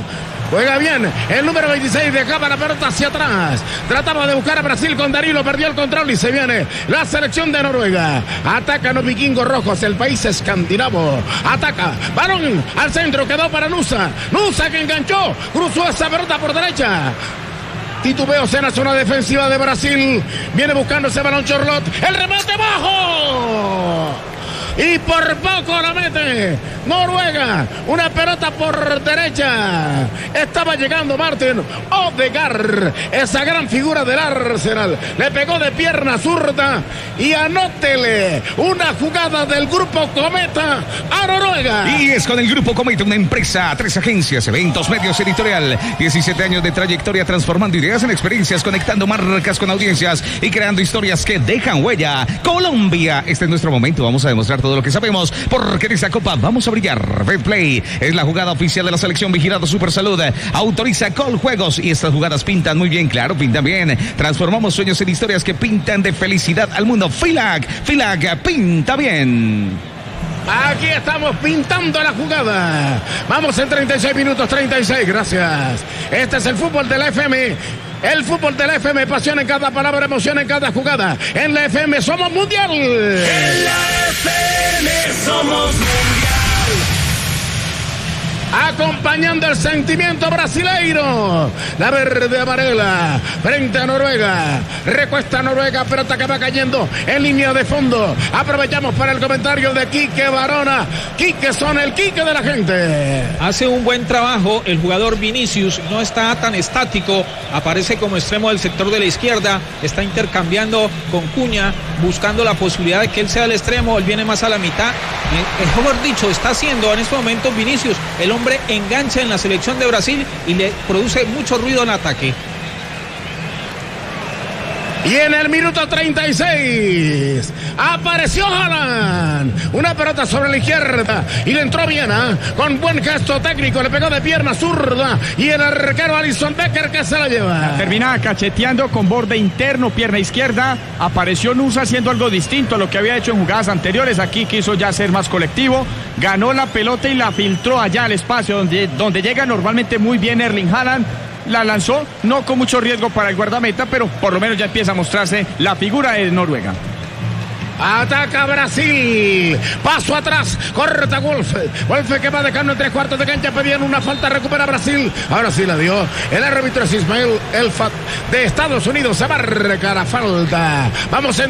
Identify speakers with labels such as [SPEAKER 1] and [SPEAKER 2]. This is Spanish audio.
[SPEAKER 1] Juega bien el número 26, dejaba la pelota hacia atrás. Trataba de buscar a Brasil con Danilo, perdió el control y se viene la selección de Noruega. Atacan los vikingos rojos, el país escandinavo. Ataca, balón al centro, quedó para Nusa. Nusa que enganchó, cruzó esa pelota por derecha. Titubeos en la zona defensiva de Brasil. Viene buscando ese balón Chorlot. El remate bajo. Y por poco la mete Noruega. Una pelota por derecha. Estaba llegando Martin Odegaard, esa gran figura del Arsenal. Le pegó de pierna zurda. Y anótele una jugada del Grupo Cometa a Noruega.
[SPEAKER 2] Y es con el Grupo Cometa, una empresa, 3 agencias, eventos, medios, editorial. 17 años de trayectoria transformando ideas en experiencias, conectando marcas con audiencias y creando historias que dejan huella. Colombia, este es nuestro momento. Vamos a demostrar todo lo que sabemos, porque en esta copa vamos a brillar. Betplay es la jugada oficial de la selección, vigilado Supersalud, autoriza Coljuegos y estas jugadas pintan muy bien, claro, pintan bien. Transformamos sueños en historias que pintan de felicidad al mundo. Filag pinta bien.
[SPEAKER 1] Aquí estamos pintando la jugada. Vamos en 36 minutos, 36, gracias. Este es el fútbol de la FM. El fútbol de la FM, pasión en cada palabra, emoción en cada jugada. En la FM somos mundial.
[SPEAKER 3] En la FM somos mundial.
[SPEAKER 1] Acompañando el sentimiento brasileiro. La verde amarela frente a Noruega. Recuesta Noruega, pelota que va cayendo en línea de fondo. Aprovechamos para el comentario de Quique Barona. Quique son el Quique de la gente.
[SPEAKER 4] Hace un buen trabajo el jugador Vinicius, no está tan estático, aparece como extremo del sector de la izquierda, está intercambiando con Cuña, buscando la posibilidad de que él sea el extremo, él viene más a la mitad. Mejor dicho, está haciendo en este momento Vinicius, el hombre engancha en la selección de Brasil y le produce mucho ruido en ataque.
[SPEAKER 1] Y en el minuto 36 apareció Haaland. Una pelota sobre la izquierda y le entró bien, con buen gesto técnico, le pegó de pierna zurda y el arquero Alisson Becker que se la lleva.
[SPEAKER 5] Termina cacheteando con borde interno, pierna izquierda. Apareció Nusa haciendo algo distinto a lo que había hecho en jugadas anteriores. Aquí quiso ya ser más colectivo. Ganó la pelota y la filtró allá al espacio donde llega normalmente muy bien Erling Haaland. La lanzó, no con mucho riesgo para el guardameta, pero por lo menos ya empieza a mostrarse la figura de Noruega.
[SPEAKER 1] Ataca Brasil. Paso atrás. Corta Wolfe. Wolfe que va dejando en 3/4 de cancha. Pedían una falta. Recupera Brasil. Ahora sí la dio. El árbitro es Ismael Elfat de Estados Unidos. Se marca la falta. Vamos en